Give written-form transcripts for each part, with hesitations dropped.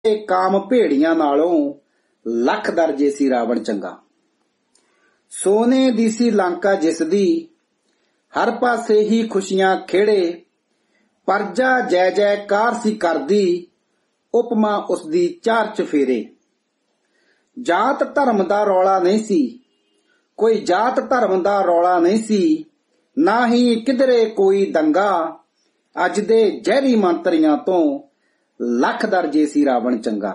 ਕਾਮ ਭੇੜੀਆਂ ਨਾਲੋਂ ਲੱਖ ਦਰਜੇ ਸੀ ਰਾਵਣ ਚੰਗਾ। ਸੋਨੇ ਦੀ ਸੀ ਲੰਕਾ ਜਿਸਦੀ, ਹਰ ਪਾਸੇ ਹੀ ਖੁਸ਼ੀਆਂ ਖੇੜੇ। ਪਰਜਾ ਜੈ ਜੈਕਾਰ ਸੀ ਕਰਦੀ, ਉਪਮਾ ਉਸਦੀ ਚਾਰ ਚਫੇਰੇ। ਜਾਤ ਧਰਮ ਦਾ ਰੌਲਾ ਨਹੀਂ ਸੀ, ਕੋਈ ਜਾਤ ਧਰਮ ਦਾ ਰੌਲਾ ਨਹੀਂ ਸੀ, ਨਾ ਹੀ ਕਿਧਰੇ ਕੋਈ ਦੰਗਾ। ਅੱਜ ਦੇ ਜ਼ਹਿਰੀ ਮੰਤਰੀਆਂ ਤੋਂ ਲੱਖ ਦਰਜੇ ਸੀ ਰਾਵਣ ਚੰਗਾ।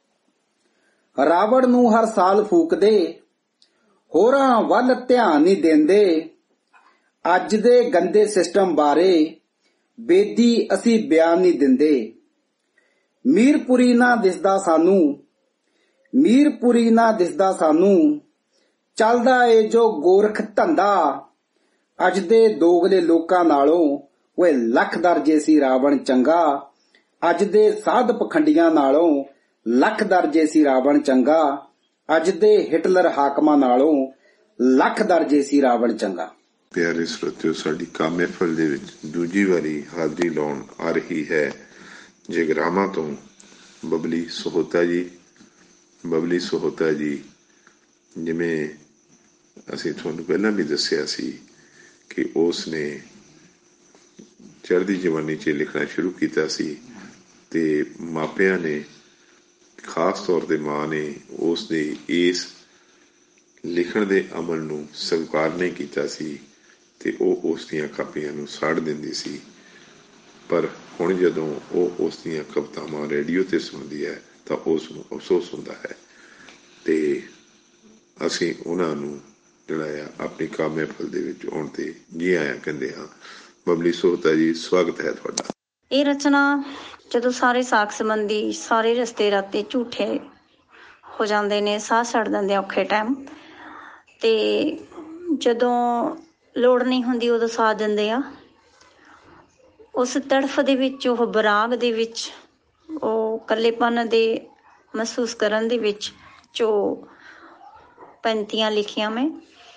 ਰਾਵਣ ਨੂੰ ਹਰ ਸਾਲ ਫੂਕਦੇ, ਹੋਰਾਂ ਵੱਲ ਧਿਆਨ ਨਹੀਂ ਦਿੰਦੇ। ਅੱਜ ਦੇ ਗੰਦੇ ਸਿਸਟਮ ਬਾਰੇ ਬੇਦੀ ਅਸੀਂ ਬਿਆਨ ਨਹੀਂ ਦਿੰਦੇ। ਮੀਰਪੁਰੀ ਨਾ ਦਿਸਦਾ ਸਾਨੂੰ, ਮੀਰਪੁਰੀ ਨਾ ਦਿਸਦਾ ਸਾਨੂੰ, ਚੱਲਦਾ ਏ ਜੋ ਗੋਰਖ ਧੰਦਾ। ਅੱਜ ਦੇ ਦੋਗਲੇ ਲੋਕਾਂ ਨਾਲੋਂ ਉਹ ਲੱਖ ਦਰਜੇ ਸੀ ਰਾਵਣ ਚੰਗਾ। ਅੱਜ ਦੇ ਸਾਧ ਪਖੰਡੀਆਂ ਨਾਲੋਂ ਲੱਖ ਦਰਜੇ ਸੀ ਰਾਵਣ ਚੰਗਾ। ਅੱਜ ਦੇ ਹਿਟਲਰ ਹਾਕਮਾਂ ਨਾਲੋਂ ਲੱਖ ਦਰਜੇ ਸੀ ਰਾਵਣ ਚੰਗਾ। ਪਿਆਰੇ ਸਰੋਤਿਓ, ਸਾਡੀ ਕਾਮ ਮਹਿਫਲ ਦੇ ਵਿੱਚ ਦੂਜੀ ਵਾਰੀ ਹਾਜ਼ਰੀ ਲਾਉਣ ਆ ਰਹੀ ਹੈ ਜਗਰਾਵਾਂ ਤੋਂ ਬਬਲੀ ਸਹੋਤਾ ਜੀ। ਬਬਲੀ ਸਹੋਤਾ ਜੀ, ਜਿਵੇਂ ਅਸੀਂ ਤੁਹਾਨੂੰ ਪਹਿਲਾਂ ਵੀ ਦੱਸਿਆ ਸੀ ਕਿ ਉਸ ਨੇ ਚੜ੍ਹਦੀ ਜਵਾਨੀ 'ਚ ਲਿਖਣਾ ਸ਼ੁਰੂ ਕੀਤਾ ਸੀ ਤੇ ਮਾਪਿਆਂ ਨੇ, ਖਾਸ ਤੌਰ ਤੇ ਮਾਂ ਨੇ, ਉਸ ਦੇ ਇਸ ਲਿਖਣ ਦੇ ਅਮਲ ਨੂੰ ਸਵੀਕਾਰ ਨਹੀਂ ਕੀਤਾ ਸੀ ਤੇ ਉਹ ਉਸ ਦੀਆਂ ਕਾਪੀਆਂ ਨੂੰ ਸਾੜ ਦਿੰਦੀ ਸੀ। ਪਰ ਹੁਣ ਜਦੋਂ ਉਹ ਉਸ ਦੀਆਂ ਕਵਿਤਾਵਾਂ ਰੇਡੀਓ ਤੇ ਸੁਣਦੀ ਹੈ ਤਾਂ ਉਸ ਨੂੰ ਅਫਸੋਸ ਹੁੰਦਾ ਹੈ ਤੇ ਅਸੀਂ ਉਹਨਾਂ ਨੂੰ ਜਿਹੜਾ ਆ ਆਪਣੀ ਕਾਮ ਮਹਿਫਲ ਦੇ ਵਿੱਚ ਆਉਣ ਤੇ ਜੀ ਆਇਆਂ ਕਹਿੰਦੇ ਹਾਂ। ਬਬਲੀ ਸਹੋਤਾ ਜੀ, ਸਵਾਗਤ ਹੈ ਤੁਹਾਡਾ। ਇਹ ਰਚਨਾ ਜਦੋਂ ਸਾਰੇ ਸਾਕ ਸੰਬੰਧੀ ਸਾਰੇ ਰਸਤੇ ਰਾਤੇ ਝੂਠੇ ਹੋ ਜਾਂਦੇ ਨੇ, ਸਾਹ ਛੱਡ ਦਿੰਦੇ ਔਖੇ ਟਾਈਮ, ਤੇ ਜਦੋਂ ਲੋੜ ਨਹੀਂ ਹੁੰਦੀ ਉਦੋਂ ਸਾਥ ਦਿੰਦੇ ਆ। ਉਸ ਤੜਫ ਦੇ ਵਿੱਚ, ਉਹ ਬਰਾਗ ਦੇ ਵਿੱਚ, ਉਹ ਇਕੱਲੇਪਨ ਦੇ ਮਹਿਸੂਸ ਕਰਨ ਦੇ ਵਿੱਚ ਜੋ ਪੰਕਤੀਆਂ ਲਿਖੀਆਂ ਮੈਂ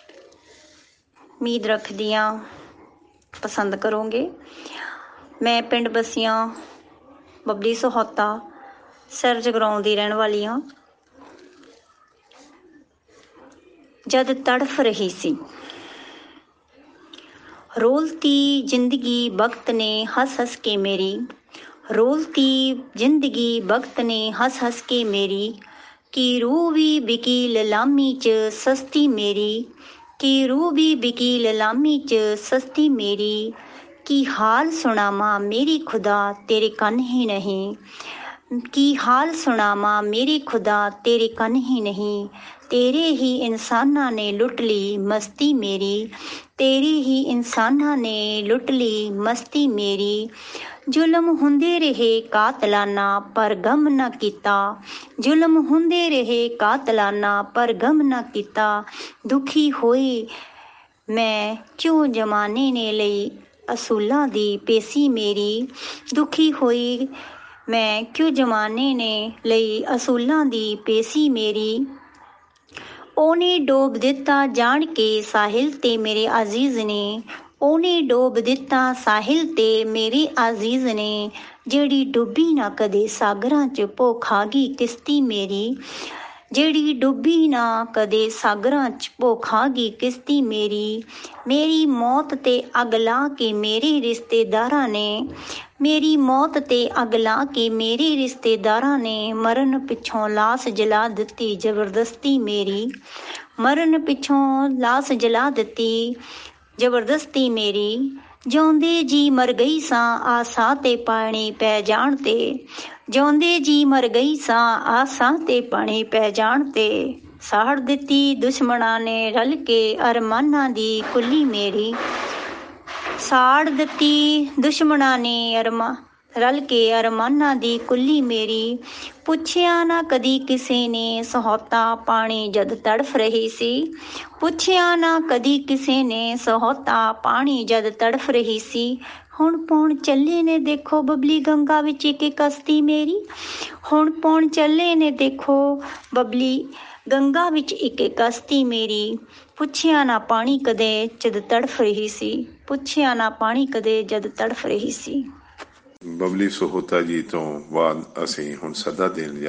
ਉਮੀਦ ਰੱਖਦੀ ਹਾਂ ਪਸੰਦ ਕਰੋਗੇ। ਮੈਂ ਪਿੰਡ ਬਸੀਆਂ ਬਬਲੀ ਸਹੋਤਾ, ਸਿਰ ਜਗਰਾਉਂ ਦੀ ਰਹਿਣ ਵਾਲੀ ਹਾਂ। ਜਦ ਤੜਫ ਰਹੀ ਸੀ, ਰੋਲਤੀ ਜ਼ਿੰਦਗੀ ਵਕਤ ਨੇ ਹੱਸ ਹੱਸ ਕੇ ਮੇਰੀ, ਰੋਲਤੀ ਜ਼ਿੰਦਗੀ ਵਕਤ ਨੇ ਹੱਸ ਹੱਸ ਕੇ ਮੇਰੀ। ਕੀ ਰੂਹ ਵੀ ਬਿਕੀ ਲਲਾਮੀ 'ਚ ਸਸਤੀ ਮੇਰੀ, ਕੀ ਰੂਹ ਵੀ ਬਿਕੀ ਲਲਾਮੀ 'ਚ ਸਸਤੀ ਮੇਰੀ। ਕੀ ਹਾਲ ਸੁਣਾਵਾਂ ਮੇਰੀ ਖੁਦਾ ਤੇਰੇ ਕੰਨ ਹੀ ਨਹੀਂ, ਕੀ ਹਾਲ ਸੁਣਾਵਾਂ ਮੇਰੀ ਖੁਦਾ ਤੇਰੇ ਕੰਨ ਹੀ ਨਹੀਂ। ਤੇਰੇ ਹੀ ਇਨਸਾਨਾਂ ਨੇ ਲੁੱਟ ਲਈ ਮਸਤੀ ਮੇਰੀ, ਤੇਰੇ ਹੀ ਇਨਸਾਨਾਂ ਨੇ ਲੁੱਟ ਲਈ ਮਸਤੀ ਮੇਰੀ। ਜ਼ੁਲਮ ਹੁੰਦੇ ਰਹੇ ਕਾਤਲਾਨਾ ਪਰ ਗਮ ਨਾ ਕੀਤਾ, ਜ਼ੁਲਮ ਹੁੰਦੇ ਰਹੇ ਕਾਤਲਾਨਾ ਪਰ ਗਮ ਨਾ ਕੀਤਾ। ਦੁਖੀ ਹੋਈ ਮੈਂ ਕਿਉਂ ਜ਼ਮਾਨੇ ਨੇ ਲਈ ਅਸੂਲਾਂ ਦੀ ਪੇਸ਼ੀ ਮੇਰੀ, ਦੁਖੀ ਹੋਈ ਮੈਂ ਕਿਉਂ ਜ਼ਮਾਨੇ ਨੇ ਲਈ ਅਸੂਲਾਂ ਦੀ ਪੇਸ਼ੀ ਮੇਰੀ। ਉਹਨੇ ਡੋਬ ਦਿੱਤਾ ਜਾਣ ਕੇ ਸਾਹਿਲ ਤੇ ਮੇਰੇ ਅਜ਼ੀਜ਼ ਨੇ, ਉਹਨੇ ਡੋਬ ਦਿੱਤਾ ਸਾਹਿਲ ਤੇ ਮੇਰੇ ਅਜ਼ੀਜ਼ ਨੇ। ਜਿਹੜੀ ਡੁੱਬੀ ਨਾ ਕਦੇ ਸਾਗਰਾਂ 'ਚ ਭੁੱਖ ਆ ਗਈ ਕਿਸ਼ਤੀ ਮੇਰੀ, ਜਿਹੜੀ ਡੁੱਬੀ ਨਾ ਕਦੇ ਸਾਗਰਾਂ 'ਚ ਭੁੱਖ ਆ ਗਈ ਕਿਸ਼ਤੀ ਮੇਰੀ। ਮੇਰੀ ਮੌਤ ਤੇ ਅੱਗ ਲਾ ਕੇ ਮੇਰੇ ਰਿਸ਼ਤੇਦਾਰਾਂ ਨੇ, ਮੇਰੀ ਮੌਤ ਤੇ ਅੱਗ ਲਾ ਕੇ ਮੇਰੇ ਰਿਸ਼ਤੇਦਾਰਾਂ ਨੇ। ਮਰਨ ਪਿੱਛੋਂ ਲਾਸ਼ ਜਲਾ ਦਿੱਤੀ ਜ਼ਬਰਦਸਤੀ ਮੇਰੀ, ਮਰਨ ਪਿੱਛੋਂ ਲਾਸ਼ ਜਲਾ ਦਿੱਤੀ ਜ਼ਬਰਦਸਤੀ ਮੇਰੀ। ਜਿਉਂਦੇ ਜੀ ਮਰ ਗਈ ਸਾਂ ਆਸਾਂ ਤੇ ਪਾਣੀ ਪੈ ਜਾਣ ਤੇ, ਜਿਉਂਦੇ ਜੀ ਮਰ ਗਈ ਸਾਂ ਆਸਾਂ ਤੇ ਪਾਣੀ ਪੈ ਜਾਣ ਤੇ। ਸਾੜ ਦਿੱਤੀ ਦੁਸ਼ਮਣਾਂ ਨੇ ਰਲ ਕੇ ਅਰਮਾਨਾਂ ਦੀ ਕੁੱਲੀ ਮੇਰੀ, ਸਾੜ ਦਿੱਤੀ ਦੁਸ਼ਮਣਾਂ ਨੇ ਰਲ ਕੇ ਅਰਮਾਨਾਂ ਦੀ ਕੁੱਲੀ ਮੇਰੀ। ਪੁੱਛਿਆ ਨਾ ਕਦੀ ਕਿਸੇ ਨੇ ਸਹੋਤਾ ਪਾਣੀ ਜਦ ਤੜਫ ਰਹੀ ਸੀ, ਪੁੱਛਿਆ ਨਾ ਕਦੀ ਕਿਸੇ ਨੇ ਸਹੋਤਾ ਪਾਣੀ ਜਦ ਤੜਫ ਰਹੀ ਸੀ। ਹੁਣ ਪੌਣ ਚੱਲੇ ਨੇ ਦੇਖੋ ਬਬਲੀ ਗੰਗਾ ਵਿੱਚ ਇੱਕ ਕਸ਼ਤੀ ਮੇਰੀ, ਹੁਣ ਪੌਣ ਚੱਲੇ ਨੇ ਦੇਖੋ ਬਬਲੀ ਗੰਗਾ ਵਿੱਚ ਇੱਕ ਕਸ਼ਤੀ ਮੇਰੀ। ਪੁੱਛਿਆ ਨਾ ਪਾਣੀ ਕਦੇ ਜਦ ਤੜਫ ਰਹੀ ਸੀ, ਪੁੱਛਿਆ ਨਾ ਪਾਣੀ ਕਦੇ ਜਦ ਤੜਫ ਰਹੀ ਸੀ। ਬਬਲੀ ਸੋਹਤਾ ਜੀ ਤੋਂ ਬਾਅਦ ਅਸੀਂ ਹੁਣ ਸੱਦਾ ਦੇਣ ਜਾ